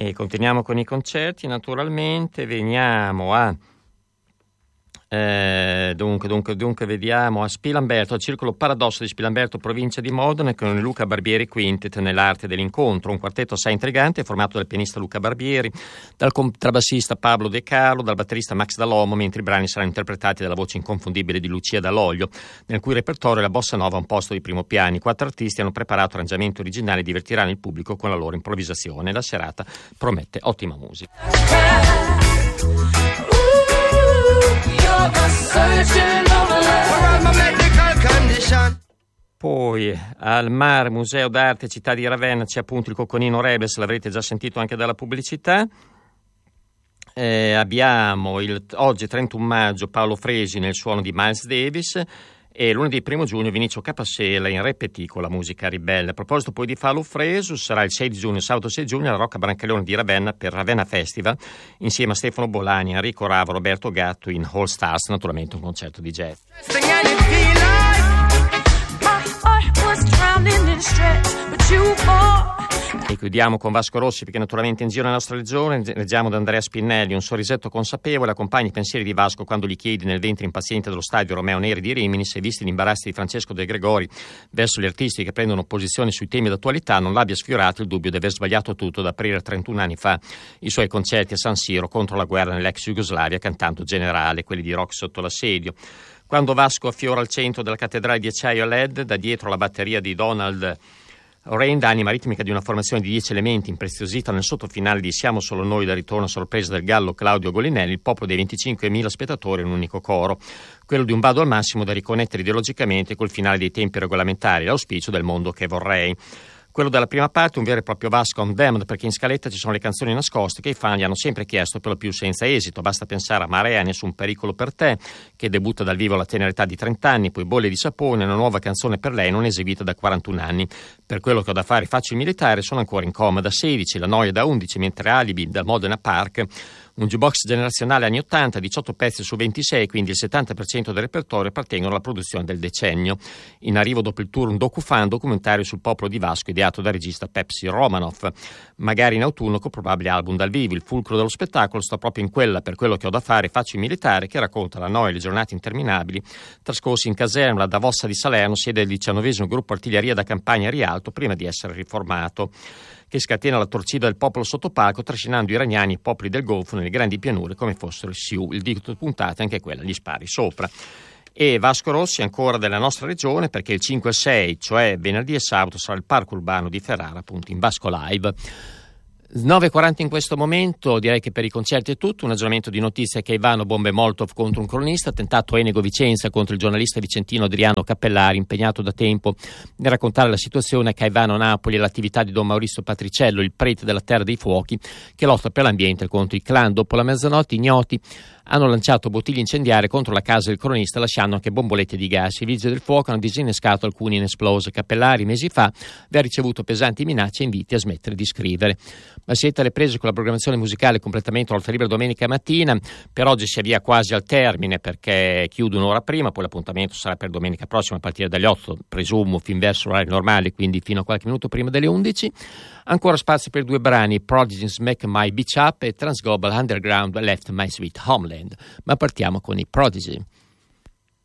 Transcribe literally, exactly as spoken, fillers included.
E continuiamo con i concerti, naturalmente, veniamo a... Eh, dunque, dunque, dunque, vediamo a Spilamberto, al Circolo Paradosso di Spilamberto, provincia di Modena, con Luca Barbieri Quintet nell'arte dell'incontro, un quartetto assai intrigante formato dal pianista Luca Barbieri, dal contrabbassista Pablo De Carlo, dal batterista Max Dall'Omo, mentre i brani saranno interpretati dalla voce inconfondibile di Lucia Dall'Oglio, nel cui repertorio la bossa nova ha un posto di primo piano. I quattro artisti hanno preparato arrangiamenti originali e divertiranno il pubblico con la loro improvvisazione. La serata promette ottima musica. Poi al Mar Museo d'Arte Città di Ravenna c'è appunto il Cocconino Rebels, l'avrete già sentito anche dalla pubblicità. Eh, abbiamo il, oggi trentuno maggio Paolo Fresi nel suono di Miles Davis, e lunedì primo giugno Vinicio Capassela in Repetì con la musica ribelle. A proposito poi di Paolo Fresu, sarà il sei di giugno, sabato sei giugno, alla Rocca Brancaleone di Ravenna per Ravenna Festival, insieme a Stefano Bolani, Enrico Ravo, Roberto Gatto in All Stars, naturalmente un concerto di jazz. E chiudiamo con Vasco Rossi, perché naturalmente in giro nella nostra regione leggiamo da Andrea Spinelli: un sorrisetto consapevole accompagna i pensieri di Vasco quando gli chiedi nel ventre impaziente dello stadio Romeo Neri di Rimini se, visti gli imbarazzi di Francesco De Gregori verso gli artisti che prendono posizione sui temi d'attualità, non l'abbia sfiorato il dubbio di aver sbagliato tutto ad aprire trentuno anni fa i suoi concerti a San Siro contro la guerra nell'ex Jugoslavia cantando Generale, quelli di rock sotto l'assedio. Quando Vasco affiora al centro della cattedrale di acciaio L E D, da dietro la batteria di Donald Rain, anima ritmica di una formazione di dieci elementi impreziosita nel sottofinale di Siamo solo noi, da ritorno a sorpresa del gallo Claudio Golinelli, il popolo dei venticinquemila spettatori in un unico coro, quello di un vado al massimo da riconnettere ideologicamente col finale dei tempi regolamentari, l'auspicio del mondo che vorrei. Quello della prima parte, un vero e proprio Vasco on Damned, perché in scaletta ci sono le canzoni nascoste che i fan gli hanno sempre chiesto, per lo più senza esito. Basta pensare a Marea, Nessun pericolo per te, che debutta dal vivo alla tenera età di trenta anni, poi Bolle di sapone, una nuova canzone per lei non eseguita da quarantuno anni. Per quello che ho da fare faccio il militare, sono ancora in coma da sedici, La noia da undici, mentre Alibi dal Modena Park. Un jukebox generazionale anni ottanta, diciotto pezzi su ventisei, quindi il settanta per cento del repertorio appartengono alla produzione del decennio. In arrivo dopo il tour un docufan, documentario sul popolo di Vasco, ideato dal regista Pepsi Romanoff. Magari in autunno con probabile album dal vivo. Il fulcro dello spettacolo sta proprio in quella, per quello che ho da fare faccio il militare, che racconta la noia e le giornate interminabili trascorsi in caserma da Davossa di Salerno, sede del diciannovesimo gruppo artiglieria da campagna Rialto, prima di essere riformato, che scatena la torcida del popolo sottopalco, trascinando iraniani e popoli del Golfo nelle grandi pianure come fossero i Sioux. Il dito puntate anche quella, gli spari sopra. E Vasco Rossi ancora della nostra regione, perché il cinque e sei, cioè venerdì e sabato, sarà il Parco Urbano di Ferrara, appunto in Vasco Live. nove e quaranta in questo momento, direi che per i concerti è tutto. Un aggiornamento di notizie: Caivano, bombe Molotov contro un cronista, attentato a Enego Vicenza contro il giornalista vicentino Adriano Cappellari, impegnato da tempo nel raccontare la situazione a Caivano Napoli e l'attività di Don Maurizio Patriciello, il prete della Terra dei Fuochi, che lotta per l'ambiente contro i clan. Dopo la mezzanotte ignoti hanno lanciato bottiglie incendiarie contro la casa del cronista, lasciando anche bombolette di gas. I vigili del fuoco hanno disinnescato alcuni inesplose. Cappellari mesi fa aveva ricevuto pesanti minacce e inviti a smettere di scrivere. Ma siete alle prese con la programmazione musicale completamente oltre libera domenica mattina. Per oggi si avvia quasi al termine, perché chiude un'ora prima, poi l'appuntamento sarà per domenica prossima a partire dalle otto, presumo fin verso l'orario normale, quindi fino a qualche minuto prima delle undici. Ancora spazio per due brani: Prodigy's Make My Beach Up e Transglobal Underground Left My Sweet Homeland. Ma partiamo con i Prodigy.